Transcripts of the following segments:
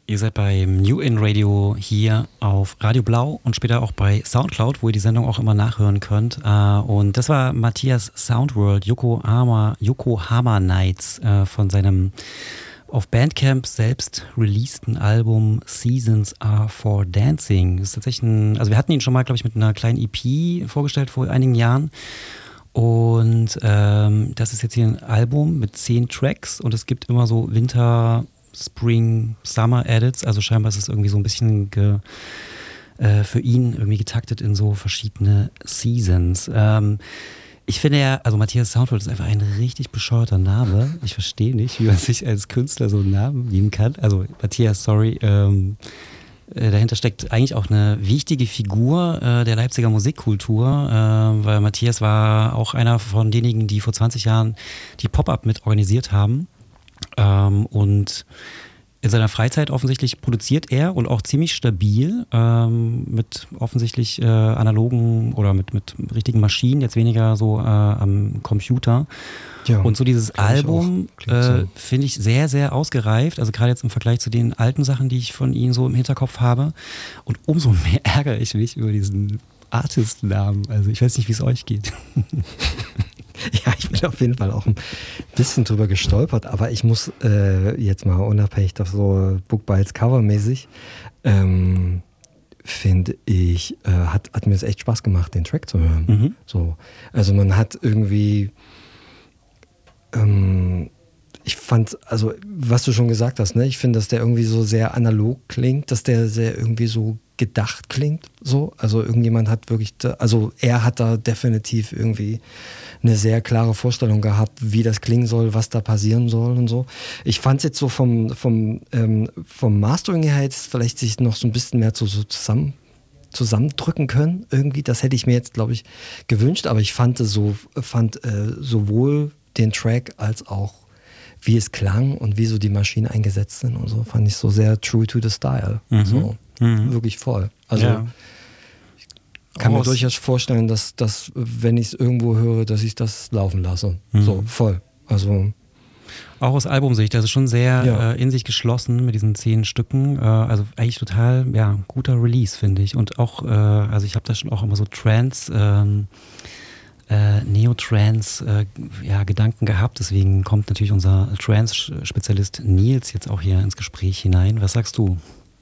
Ihr seid beim New In Radio hier auf Radio Blau und später auch bei Soundcloud, wo ihr die Sendung auch immer nachhören könnt. Und das war Matthias Soundworld, Yokohama Nights von seinem auf Bandcamp selbst releaseden Album Seasons Are for Dancing. Das ist tatsächlich also wir hatten ihn schon mal, glaube ich, mit einer kleinen EP vorgestellt vor einigen Jahren. Und das ist jetzt hier ein Album mit 10 Tracks und es gibt immer so Winter, Spring, Summer Edits, also scheinbar ist es irgendwie so ein bisschen für ihn irgendwie getaktet in so verschiedene Seasons. Ich finde ja, also Matthias Soundworld ist einfach ein richtig bescheuerter Name. Ich verstehe nicht, wie man sich als Künstler so einen Namen geben kann. Also Matthias, sorry, dahinter steckt eigentlich auch eine wichtige Figur der Leipziger Musikkultur, weil Matthias war auch einer von denjenigen, die vor 20 Jahren die Pop-Up mit organisiert haben. Und in seiner Freizeit offensichtlich produziert er und auch ziemlich stabil mit offensichtlich analogen oder mit richtigen Maschinen, jetzt weniger so am Computer. Ja, und so dieses Album finde ich sehr, sehr ausgereift, also gerade jetzt im Vergleich zu den alten Sachen, die ich von ihm so im Hinterkopf habe. Und umso mehr ärgere ich mich über diesen Artist-Namen. Also ich weiß nicht, wie es euch geht. Ja, ich bin auf jeden Fall auch ein bisschen drüber gestolpert, aber ich muss jetzt mal unabhängig davon, so Book Bites Cover-mäßig, finde ich, hat mir es echt Spaß gemacht, den Track zu hören. Mhm. So, also man hat irgendwie, ich fand, also was du schon gesagt hast, ne, ich finde, dass der irgendwie so sehr analog klingt, dass der sehr irgendwie so gedacht klingt, so, also irgendjemand hat wirklich, also er hat da definitiv irgendwie eine sehr klare Vorstellung gehabt, wie das klingen soll, was da passieren soll und so. Ich fand es jetzt so vom Mastering her jetzt vielleicht sich noch so ein bisschen mehr so zusammendrücken können irgendwie, das hätte ich mir jetzt, glaube ich, gewünscht, aber ich fand sowohl den Track als auch wie es klang und wie so die Maschinen eingesetzt sind und so, fand ich so sehr true to the style. Mhm. So, wirklich voll. Also ich kann mir durchaus vorstellen, dass wenn ich es irgendwo höre, dass ich das laufen lasse. So, voll. Also auch aus Albumsicht, also schon sehr in sich geschlossen mit diesen 10 Stücken. Also eigentlich total, guter Release, finde ich. Und auch, also ich habe da schon auch immer so Trance, Neo-Trance Gedanken gehabt. Deswegen kommt natürlich unser Trance-Spezialist Nils jetzt auch hier ins Gespräch hinein. Was sagst du?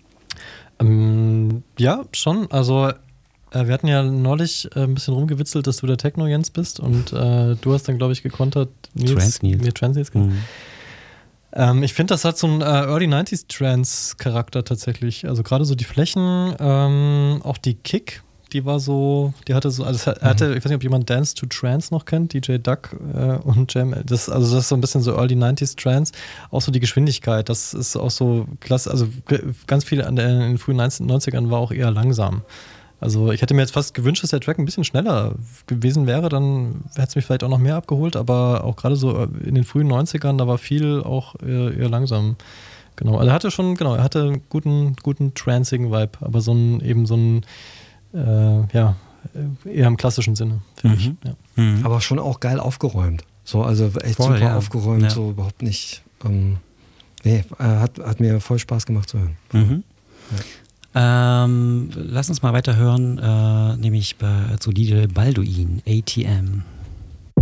Ja, schon. Also wir hatten ja neulich ein bisschen rumgewitzelt, dass du der Techno-Jens bist und du hast dann, glaube ich, gekontert, Trance-Nils. Genau. Ich finde, das hat so einen Early 90s Trance-Charakter tatsächlich. Also gerade so die Flächen, auch die Kick, die hatte so, also ich weiß nicht, ob jemand Dance to Trance noch kennt, DJ Duck und Jam. Das ist so ein bisschen so Early 90s Trance. Auch so die Geschwindigkeit, das ist auch so klasse. Also ganz viel in den frühen 90ern war auch eher langsam. Also ich hätte mir jetzt fast gewünscht, dass der Track ein bisschen schneller gewesen wäre, dann hätte es mich vielleicht auch noch mehr abgeholt, aber auch gerade so in den frühen 90ern, da war viel auch eher langsam. Genau, also er hatte einen guten trancigen Vibe, aber eher im klassischen Sinne, finde ich. Ja. Mhm. Aber schon auch geil aufgeräumt. So, also echt voll, super aufgeräumt, so überhaupt nicht. Hat mir voll Spaß gemacht zu hören. Mhm. Ja. Lass uns mal weiterhören, nämlich zu DJ Balduin, ATM.